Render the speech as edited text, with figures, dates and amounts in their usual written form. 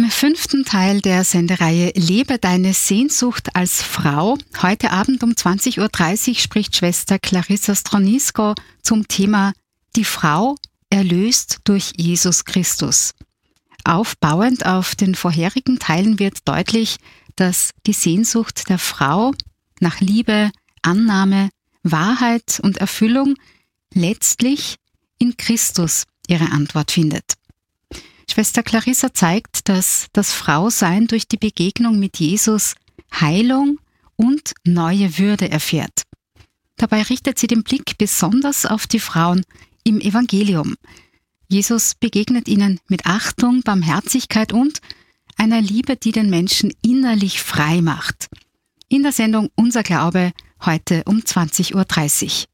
Im 5. Teil der Sendereihe Lebe deine Sehnsucht als Frau. Heute Abend um 20.30 Uhr spricht Schwester Clarissa Stronisko zum Thema Die Frau erlöst durch Jesus Christus. Aufbauend auf den vorherigen Teilen wird deutlich, dass die Sehnsucht der Frau nach Liebe, Annahme, Wahrheit und Erfüllung letztlich in Christus ihre Antwort findet. Schwester Clarissa zeigt, dass das Frausein durch die Begegnung mit Jesus Heilung und neue Würde erfährt. Dabei richtet sie den Blick besonders auf die Frauen im Evangelium. Jesus begegnet ihnen mit Achtung, Barmherzigkeit und einer Liebe, die den Menschen innerlich frei macht. In der Sendung Unser Glaube heute um 20.30 Uhr.